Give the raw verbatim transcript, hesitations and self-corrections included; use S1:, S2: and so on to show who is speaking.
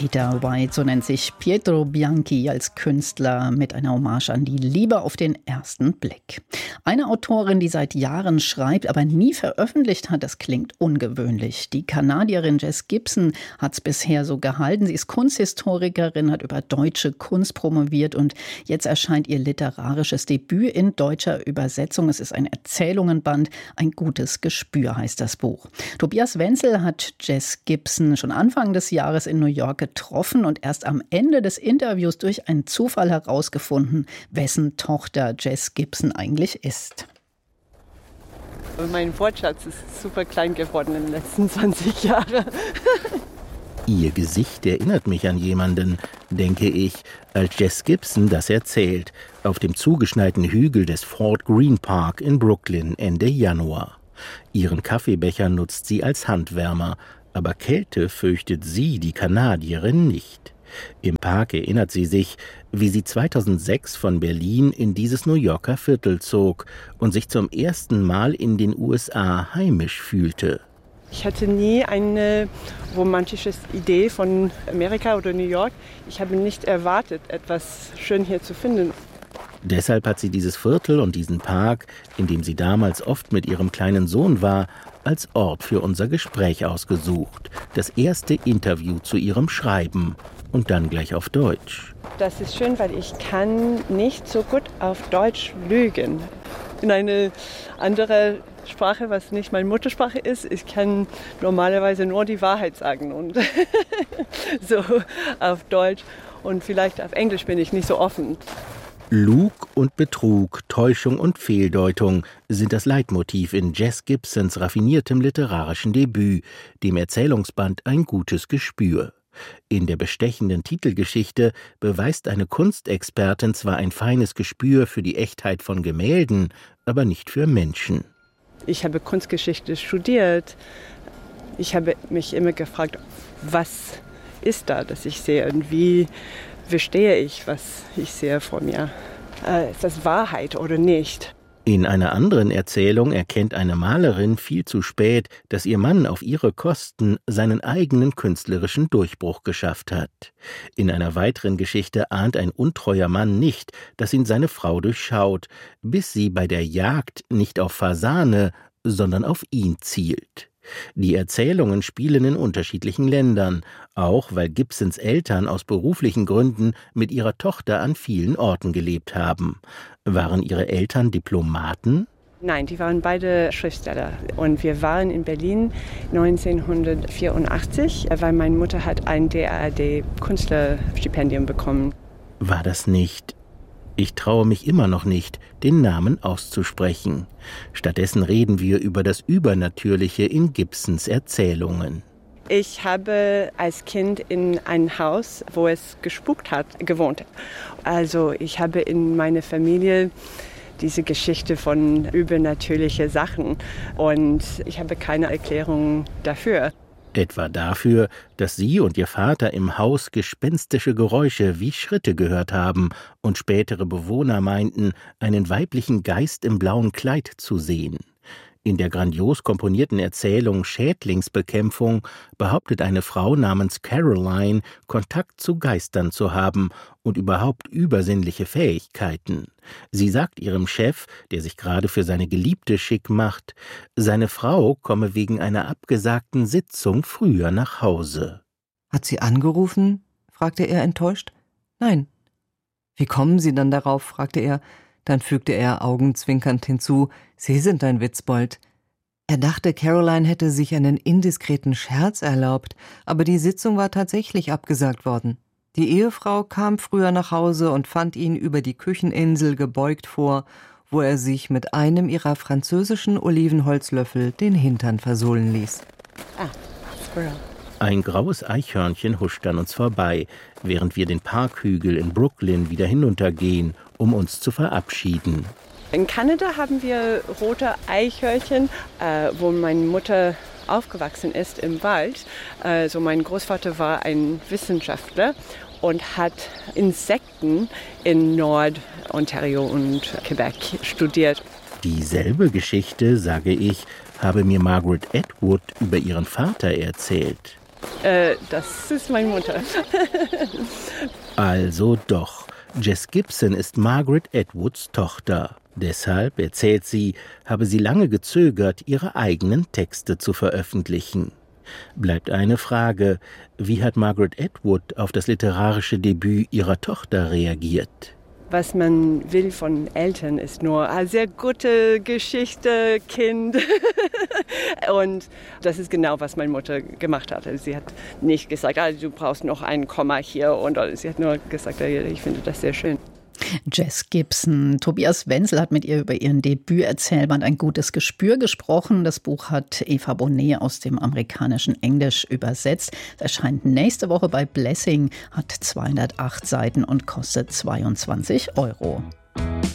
S1: Peter White, so nennt sich Pietro Bianchi als Künstler, mit einer Hommage an die Liebe auf den ersten Blick. Eine Autorin, die seit Jahren schreibt, aber nie veröffentlicht hat, das klingt ungewöhnlich. Die Kanadierin Jess Gibson hat es bisher so gehalten. Sie ist Kunsthistorikerin, hat über deutsche Kunst promoviert und jetzt erscheint ihr literarisches Debüt in deutscher Übersetzung. Es ist ein Erzählungenband, ein gutes Gespür heißt das Buch. Tobias Wenzel hat Jess Gibson schon Anfang des Jahres in New York getroffen und erst am Ende des Interviews durch einen Zufall herausgefunden, wessen Tochter Jess Gibson eigentlich ist.
S2: Mein Wortschatz ist super klein geworden in den letzten zwanzig Jahren.
S3: Ihr Gesicht erinnert mich an jemanden, denke ich, als Jess Gibson das erzählt, auf dem zugeschneiten Hügel des Fort Greene Park in Brooklyn Ende Januar. Ihren Kaffeebecher nutzt sie als Handwärmer, aber Kälte fürchtet sie, die Kanadierin, nicht. Im Park erinnert sie sich, wie sie zweitausendsechs von Berlin in dieses New Yorker Viertel zog und sich zum ersten Mal in den U S A heimisch fühlte.
S2: Ich hatte nie eine romantische Idee von Amerika oder New York. Ich habe nicht erwartet, etwas schön hier zu finden.
S3: Deshalb hat sie dieses Viertel und diesen Park, in dem sie damals oft mit ihrem kleinen Sohn war, als Ort für unser Gespräch ausgesucht. Das erste Interview zu ihrem Schreiben und dann gleich auf Deutsch.
S2: Das ist schön, weil ich kann nicht so gut auf Deutsch lügen. In eine andere Sprache, was nicht meine Muttersprache ist, ich kann normalerweise nur die Wahrheit sagen. Und so auf Deutsch und vielleicht auf Englisch bin ich nicht so offen.
S3: Lug und Betrug, Täuschung und Fehldeutung sind das Leitmotiv in Jess Gibsons raffiniertem literarischen Debüt, dem Erzählungsband Ein gutes Gespür. In der bestechenden Titelgeschichte beweist eine Kunstexpertin zwar ein feines Gespür für die Echtheit von Gemälden, aber nicht für Menschen.
S2: Ich habe Kunstgeschichte studiert. Ich habe mich immer gefragt, was ist da, das ich sehe und wie verstehe ich, was ich sehe vor mir. Äh, ist das Wahrheit oder nicht?
S3: In einer anderen Erzählung erkennt eine Malerin viel zu spät, dass ihr Mann auf ihre Kosten seinen eigenen künstlerischen Durchbruch geschafft hat. In einer weiteren Geschichte ahnt ein untreuer Mann nicht, dass ihn seine Frau durchschaut, bis sie bei der Jagd nicht auf Fasane, sondern auf ihn zielt. Die Erzählungen spielen in unterschiedlichen Ländern, auch weil Gibsons Eltern aus beruflichen Gründen mit ihrer Tochter an vielen Orten gelebt haben. Waren ihre Eltern Diplomaten?
S2: Nein, die waren beide Schriftsteller. Und wir waren in Berlin neunzehnhundertvierundachtzig, weil meine Mutter hat ein D A R D-Künstlerstipendium bekommen.
S3: War das nicht... Ich traue mich immer noch nicht, den Namen auszusprechen. Stattdessen reden wir über das Übernatürliche in Gibsons Erzählungen.
S2: Ich habe als Kind in einem Haus, wo es gespukt hat, gewohnt. Also ich habe in meiner Familie diese Geschichte von übernatürlichen Sachen und ich habe keine Erklärung dafür.
S3: Etwa dafür, dass sie und ihr Vater im Haus gespenstische Geräusche wie Schritte gehört haben und spätere Bewohner meinten, einen weiblichen Geist im blauen Kleid zu sehen. In der grandios komponierten Erzählung Schädlingsbekämpfung behauptet eine Frau namens Caroline, Kontakt zu Geistern zu haben und überhaupt übersinnliche Fähigkeiten. Sie sagt ihrem Chef, der sich gerade für seine Geliebte schick macht, seine Frau komme wegen einer abgesagten Sitzung früher nach Hause.
S4: »Hat sie angerufen?« fragte er enttäuscht. »Nein.« »Wie kommen Sie dann darauf?« fragte er. Dann fügte er augenzwinkernd hinzu, »Sie sind ein Witzbold.« Er dachte, Caroline hätte sich einen indiskreten Scherz erlaubt, aber die Sitzung war tatsächlich abgesagt worden. Die Ehefrau kam früher nach Hause und fand ihn über die Kücheninsel gebeugt vor, wo er sich mit einem ihrer französischen Olivenholzlöffel den Hintern versohlen ließ.
S2: Ah, Squirrel.
S3: Ein graues Eichhörnchen huscht an uns vorbei, während wir den Parkhügel in Brooklyn wieder hinuntergehen, um uns zu verabschieden.
S2: In Kanada haben wir rote Eichhörnchen, äh, wo meine Mutter aufgewachsen ist im Wald. Also mein Großvater war ein Wissenschaftler und hat Insekten in Nord-Ontario und Quebec studiert.
S3: Dieselbe Geschichte, sage ich, habe mir Margaret Atwood über ihren Vater erzählt.
S2: Äh, das ist meine Mutter.
S3: Also doch. Jess Gibson ist Margaret Atwoods Tochter. Deshalb, erzählt sie, habe sie lange gezögert, ihre eigenen Texte zu veröffentlichen. Bleibt eine Frage: Wie hat Margaret Atwood auf das literarische Debüt ihrer Tochter reagiert?
S2: Was man will von Eltern ist nur eine sehr gute Geschichte, Kind. Und das ist genau, was meine Mutter gemacht hat. Sie hat nicht gesagt, ah, du brauchst noch ein Komma hier. Und sie hat nur gesagt, ich finde das sehr schön.
S1: Jess Gibson. Tobias Wenzel hat mit ihr über ihren Debüterzählband Ein gutes Gespür gesprochen. Das Buch hat Eva Bonet aus dem amerikanischen Englisch übersetzt. Es erscheint nächste Woche bei Blessing, hat zweihundertacht Seiten und kostet zweiundzwanzig Euro.